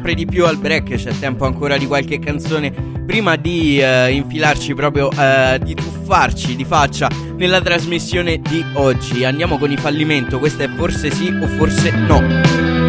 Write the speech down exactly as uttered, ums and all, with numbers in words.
sempre di più al break, c'è tempo ancora di qualche canzone prima di uh, infilarci proprio, uh, di tuffarci di faccia nella trasmissione di oggi. Andiamo con i Fallimento, questa è Forse sì o forse no.